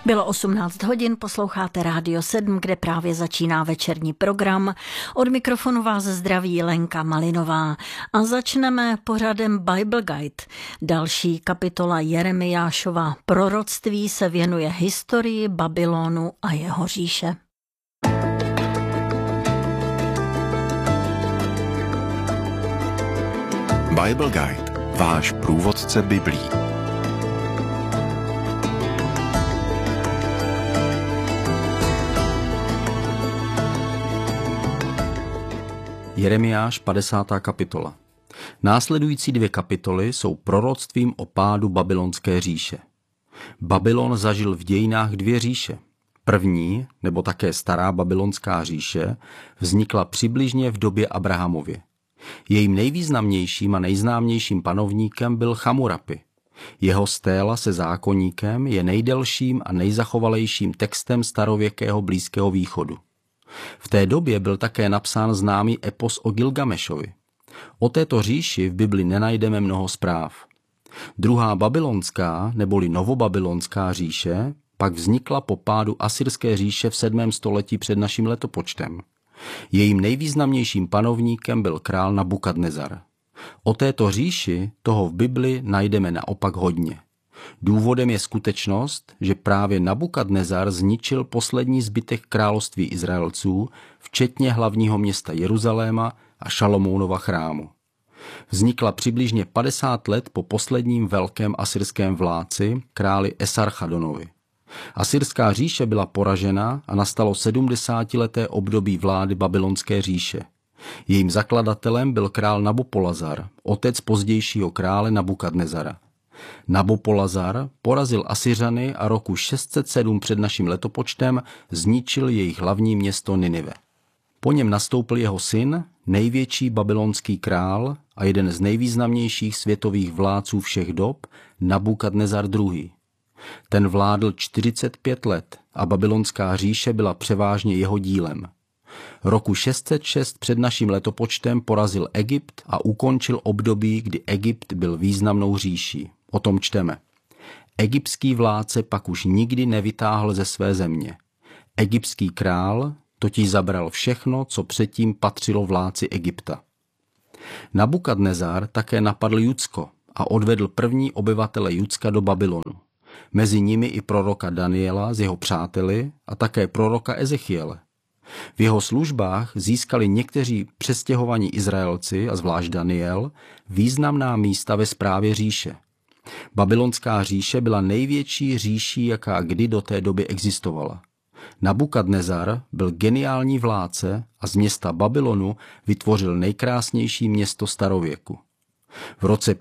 Bylo 18 hodin, posloucháte Rádio 7, kde právě začíná večerní program. Od mikrofonu vás zdraví Lenka Malinová a začneme pořadem Bible Guide. Další kapitola Jeremiášova proroctví se věnuje historii Babylonu a jeho říše. Bible Guide, váš průvodce Biblí. Jeremiáš 50. kapitola. Následující 2 kapitoly jsou proroctvím o pádu babylonské říše. Babylon zažil v dějinách 2 říše. První, nebo také stará babylonská říše, vznikla přibližně v době Abrahamově. Jejím nejvýznamnějším a nejznámějším panovníkem byl Chamurapi. Jeho stéla se zákoníkem je nejdelším a nejzachovalejším textem starověkého Blízkého východu. V té době byl také napsán známý epos o Gilgamešovi. O této říši v Bibli nenajdeme mnoho zpráv. Druhá babylonská neboli novobabylonská říše pak vznikla po pádu Asyrské říše v 7. století před naším letopočtem. Jejím nejvýznamnějším panovníkem byl král Nabukadnezar. O této říši toho v Bibli najdeme naopak hodně. Důvodem je skutečnost, že právě Nabukadnezar zničil poslední zbytek království Izraelců, včetně hlavního města Jeruzaléma a Šalomounova chrámu. Vznikla přibližně 50 let po posledním velkém asyrském vládci, králi Esarchadonovi. Asyrská říše byla poražena a nastalo 70leté období vlády babylonské říše. Jejím zakladatelem byl král Nabopolazar, otec pozdějšího krále Nabukadnezara. Nabopolazar porazil Asyřany a roku 607 před naším letopočtem zničil jejich hlavní město Ninive. Po něm nastoupil jeho syn, největší babylonský král a jeden z nejvýznamnějších světových vládců všech dob, Nabukadnezar II. Ten vládl 45 let a babylonská říše byla převážně jeho dílem. Roku 606 před naším letopočtem porazil Egypt a ukončil období, kdy Egypt byl významnou říší. O tom čteme. Egyptský vládce pak už nikdy nevytáhl ze své země. Egyptský král totiž zabral všechno, co předtím patřilo vládci Egypta. Nabukadnezar také napadl Judsko a odvedl první obyvatele Judska do Babylonu. Mezi nimi i proroka Daniela s jeho přáteli a také proroka Ezechiele. V jeho službách získali někteří přestěhovaní Izraelci, a zvlášť Daniel, významná místa ve správě říše. Babylonská říše byla největší říší, jaká kdy do té doby existovala. Nabukadnezar byl geniální vládce a z města Babylonu vytvořil nejkrásnější město starověku. V roce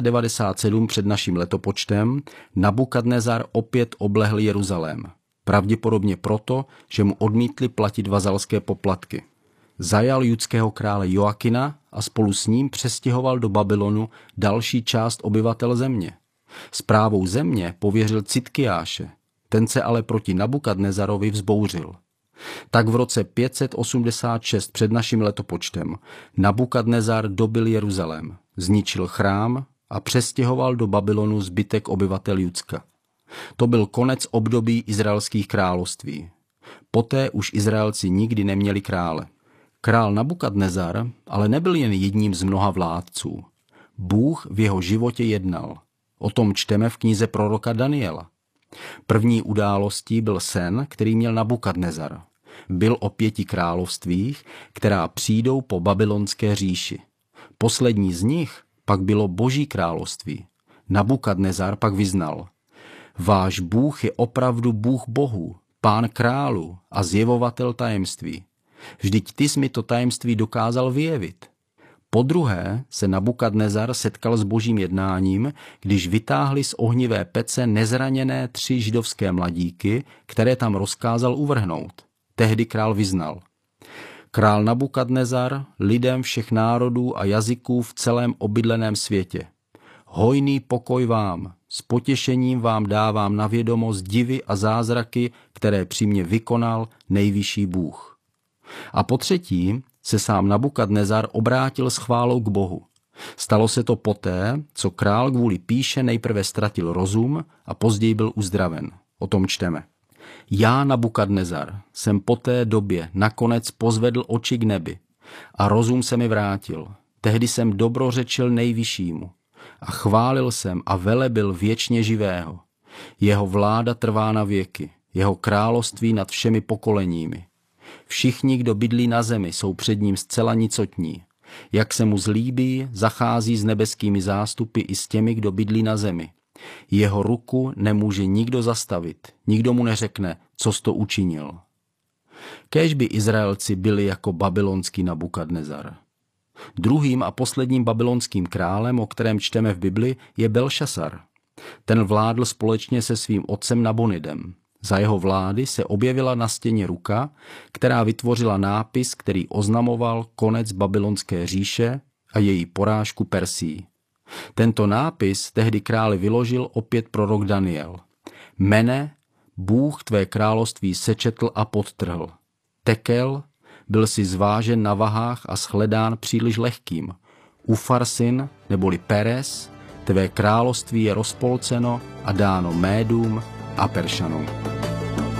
597 před naším letopočtem Nabukadnezar opět oblehl Jeruzalém. Pravděpodobně proto, že mu odmítli platit vazalské poplatky. Zajal judského krále Joakina a spolu s ním přestěhoval do Babylonu další část obyvatel země. Správou země pověřil Citkiáše, ten se ale proti Nabukadnezarovi vzbouřil. Tak v roce 586 před naším letopočtem Nabukadnezar dobyl Jeruzalém, zničil chrám a přestěhoval do Babylonu zbytek obyvatel Judska. To byl konec období izraelských království. Poté už Izraelci nikdy neměli krále. Král Nabukadnezar ale nebyl jen jedním z mnoha vládců. Bůh v jeho životě jednal. O tom čteme v knize proroka Daniela. První událostí byl sen, který měl Nabukadnezar. Byl o 5 královstvích, která přijdou po babylonské říši. Poslední z nich pak bylo Boží království. Nabukadnezar pak vyznal: Váš Bůh je opravdu Bůh bohů, Pán králů a zjevovatel tajemství. Vždyť ty jsi mi to tajemství dokázal vyjevit. Podruhé se Nabukadnezar setkal s božím jednáním, když vytáhli z ohnivé pece nezraněné 3 židovské mladíky, které tam rozkázal uvrhnout. Tehdy král vyznal: Král Nabukadnezar, lidem všech národů a jazyků v celém obydleném světě. Hojný pokoj vám, s potěšením vám dávám na vědomost divy a zázraky, které při mně vykonal nejvyšší Bůh. A po třetí se sám Nabukadnezar obrátil s chválou k Bohu. Stalo se to poté, co král kvůli pýše nejprve ztratil rozum a později byl uzdraven. O tom čteme. Já, Nabukadnezar, jsem po té době nakonec pozvedl oči k nebi a rozum se mi vrátil. Tehdy jsem dobrořečil Nejvyššímu a chválil jsem a velebil věčně živého. Jeho vláda trvá na věky, jeho království nad všemi pokoleními. Všichni, kdo bydlí na zemi, jsou před ním zcela nicotní. Jak se mu zlíbí, zachází s nebeskými zástupy i s těmi, kdo bydlí na zemi. Jeho ruku nemůže nikdo zastavit, nikdo mu neřekne, co jsi to učinil. Kéž by Izraelci byli jako babylonský Nabukadnezar. Druhým a posledním babylonským králem, o kterém čteme v Bibli, je Belšasar. Ten vládl společně se svým otcem Nabonidem. Za jeho vlády se objevila na stěně ruka, která vytvořila nápis, který oznamoval konec babylonské říše a její porážku Persii. Tento nápis tehdy králi vyložil opět prorok Daniel. Mene, Bůh tvé království sečetl a podtrhl. Tekel, byl si zvážen na vahách a shledán příliš lehkým. Ufarsin, neboli Peres, tvé království je rozpolceno a dáno Médům a Peršanům.